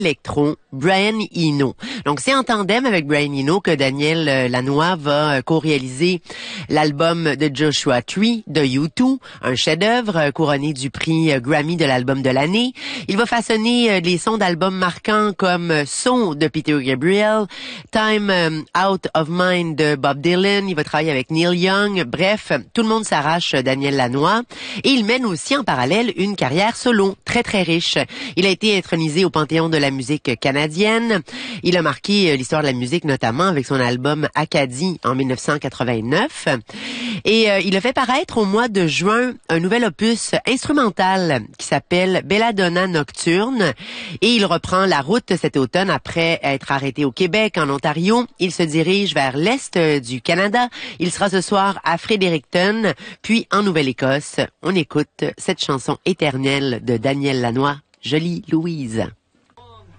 électro, Brian Eno. Donc, c'est en tandem avec Brian Eno que Daniel Lanois va co-réaliser l'album de Joshua Tree de U2, un chef-d'œuvre couronné du prix Grammy de l'album de l'année. Il va façonner les sons d'albums marquants comme Son de Peter Gabriel, Time Out of Mind de Bob Dylan. Il va travailler avec Neil Young. Bref, tout le monde s'arrache Daniel Lanois. Et il mène aussi en parallèle une carrière solo très très riche. Il a été intronisé au Panthéon de la musique canadienne. Il a marqué l'histoire de la musique notamment avec son album Acadie en 1989. Et il a fait paraître au mois de juin un nouvel opus instrumental qui s'appelle Belladonna Nocturne. Et il reprend la route cet automne après être arrêté au Québec, en Ontario. Il se dirige vers l'est du Canada. Il sera ce soir à Fredericton, puis en Nouvelle-Écosse. On écoute cette chanson éternelle de Daniel Lanois, Jolie Louise.